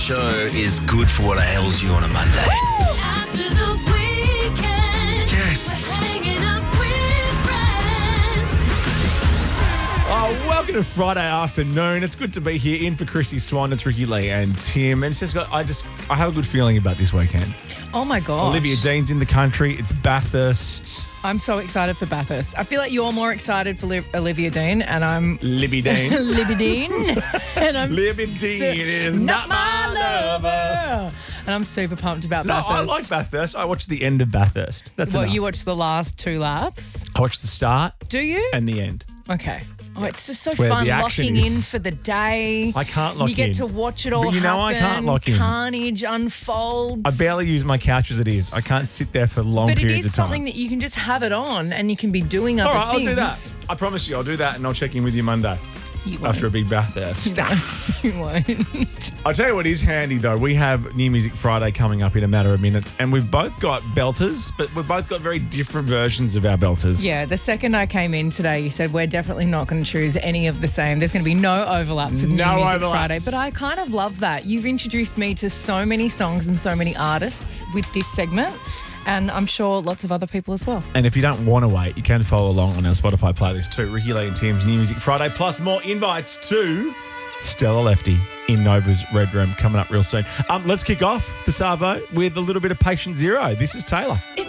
show is good for what ails you on a Monday. After the weekend, Yes. hanging up with friends. Oh, welcome to Friday afternoon. It's good to be here. In for Chrissy Swan, it's Ricky Lee and Tim. And it's just I have a good feeling about this weekend. Oh my gosh. Olivia Dean's in the country. It's Bathurst. I'm so excited for Bathurst. I feel like you're more excited for Olivia Dean and I'm Libby Dean. Libby Dean. And I'm Libby Dean is not my lover. And I'm super pumped about No, Bathurst. I like Bathurst. I watched the end of Bathurst. That's Well, enough. you watched the last 2 laps. I watched the start Do you? and the end. Okay. Oh, it's just so where fun the action locking is. in for the day. I can't lock You get in. to watch it all But you know I happen. can't lock in. Carnage unfolds. I barely use my couch as it is. I can't sit there for long But it periods is of time. something that you can just have it on and you can be doing other All right, things. I'll do that. I promise you, I'll do that and I'll check in with you Monday You won't. after a big Bathurst. You won't. I'll tell you what is handy though. We have New Music Friday coming up in a matter of minutes, and we've both got belters, but we've both got very different versions of our belters. Yeah, the second I came in today, you said we're definitely not going to choose any of the same. There's going to be no overlaps with No New Music overlaps. Friday. But I kind of love that. You've introduced me to so many songs and so many artists with this segment, and I'm sure lots of other people as well. And if you don't want to wait, you can follow along on our Spotify playlist too. Ricky Lee and Tim's New Music Friday, plus more invites to Stella Lefty in Nova's Red Room coming up real soon. Let's kick off the Savo with a little bit of Patient Zero. This is Taylor.